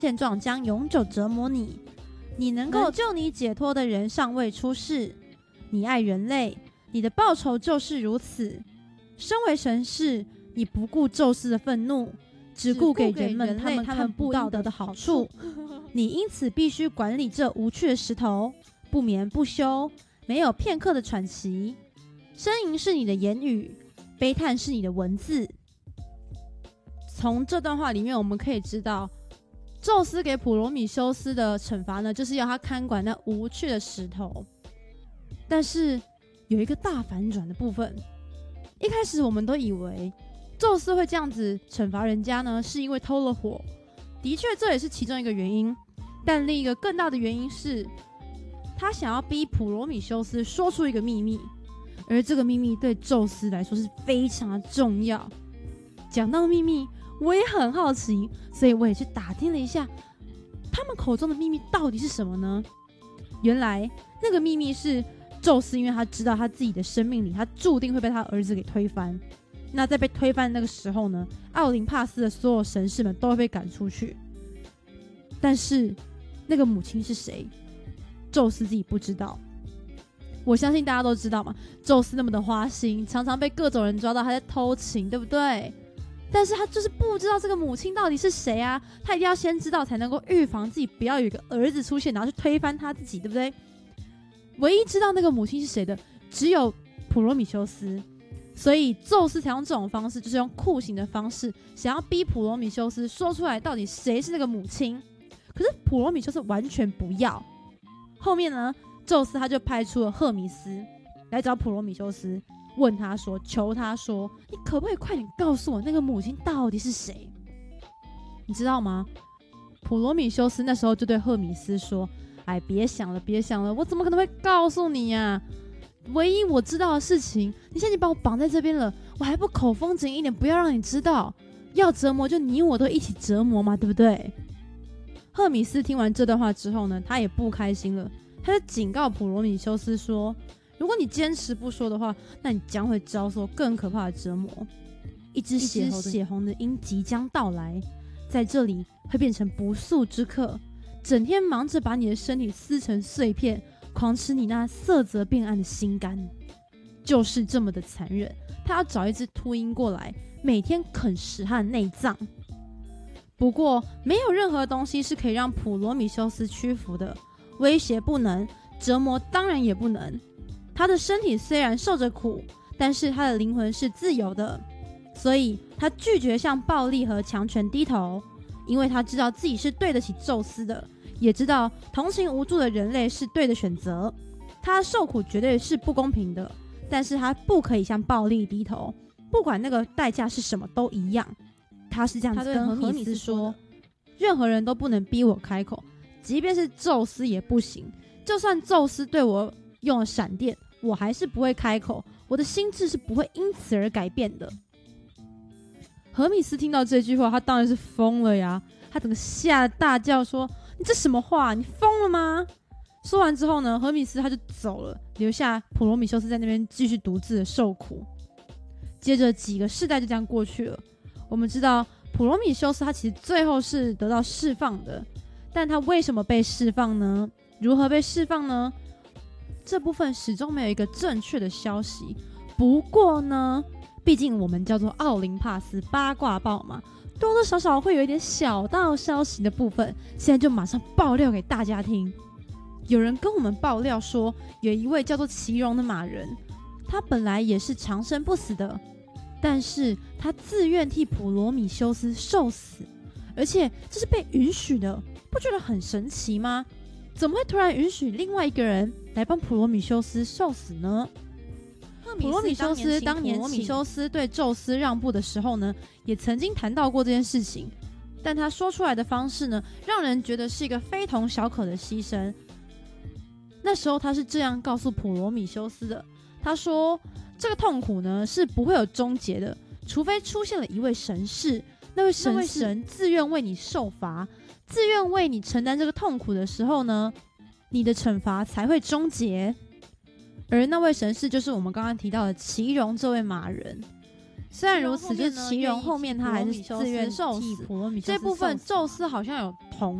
现状将永久折磨你。你能够救你解脱的人尚未出世。你爱人类，你的报酬就是如此。身为神士，你不顾宙斯的愤怒，只顾给人们他们看不到的好处。你因此必须管理这无趣的石头，不眠不休，没有片刻的喘息。呻吟是你的言语，悲叹是你的文字。从这段话里面我们可以知道，宙斯给普罗米修斯的惩罚呢，就是要他看管那无趣的石头。但是有一个大反转的部分，一开始我们都以为宙斯会这样子惩罚人家呢，是因为偷了火，的确这也是其中一个原因，但另一个更大的原因是他想要逼普罗米修斯说出一个秘密，而这个秘密对宙斯来说是非常的重要。讲到秘密，我也很好奇，所以我也去打听了一下他们口中的秘密到底是什么呢？原来那个秘密是宙斯因为他知道他自己的生命里他注定会被他儿子给推翻，那在被推翻的那个时候呢，奥林帕斯的所有神士们都会被赶出去，但是那个母亲是谁，宙斯自己不知道。我相信大家都知道嘛，宙斯那么的花心，常常被各种人抓到他在偷情，对不对？但是他就是不知道这个母亲到底是谁啊，他一定要先知道才能够预防自己不要有一个儿子出现，然后去推翻他自己，对不对？唯一知道那个母亲是谁的只有普罗米修斯，所以宙斯才用这种方式，就是用酷刑的方式，想要逼普罗米修斯说出来到底谁是那个母亲。可是普罗米修斯完全不要。后面呢，宙斯他就派出了赫米斯来找普罗米修斯，问他说，求他说，你可不可以快点告诉我那个母亲到底是谁？你知道吗？普罗米修斯那时候就对赫米斯说，哎，别想了别想了，我怎么可能会告诉你呀？唯一我知道的事情，你现在把我绑在这边了，我还不口风紧一点，不要让你知道，要折磨就你我都一起折磨嘛，对不对？赫米斯听完这段话之后呢，他也不开心了，他就警告普罗米修斯说，如果你坚持不说的话，那你将会遭受更可怕的折磨。一只血红的鹰即将到来，在这里会变成不速之客，整天忙着把你的身体撕成碎片，狂吃你那色泽变暗的心肝。就是这么的残忍，他要找一只秃鹰过来，每天啃食他的内脏。不过没有任何东西是可以让普罗米修斯屈服的，威胁不能，折磨当然也不能。他的身体虽然受着苦，但是他的灵魂是自由的，所以他拒绝向暴力和强权低头，因为他知道自己是对得起宙斯的，也知道同情无助的人类是对的选择。他受苦绝对是不公平的，但是他不可以向暴力低头，不管那个代价是什么都一样。他是这样子跟荷米斯说，任何人都不能逼我开口，即便是宙斯也不行，就算宙斯对我用了闪电，我还是不会开口，我的心智是不会因此而改变的。荷米斯听到这句话，他当然是疯了呀，他整个吓得大叫说，你这什么话，你疯了吗？说完之后呢，荷米斯他就走了，留下普罗米修斯在那边继续独自的受苦。接着几个世代就这样过去了，我们知道普罗米修斯他其实最后是得到释放的，但他为什么被释放呢？如何被释放呢？这部分始终没有一个正确的消息。不过呢，毕竟我们叫做奥林帕斯八卦报嘛，多多少少会有一点小道消息的部分，现在就马上爆料给大家听。有人跟我们爆料说，有一位叫做奇荣的马人，他本来也是长生不死的，但是他自愿替普罗米修斯受死，而且这是被允许的，不觉得很神奇吗？怎么会突然允许另外一个人来帮普罗米修斯受死呢？普罗米修斯当年对宙斯让步的时候呢，也曾经谈到过这件事情，但他说出来的方式呢，让人觉得是一个非同小可的牺牲。那时候他是这样告诉普罗米修斯的，他说这个痛苦呢是不会有终结的，除非出现了一位神士，那位神自愿为你受罚，自愿为你承担这个痛苦的时候呢，你的惩罚才会终结。而那位神士就是我们刚刚提到的奇荣这位马人。 虽然如此，就是奇荣后面他还是自愿受死。这部分宙斯好像有同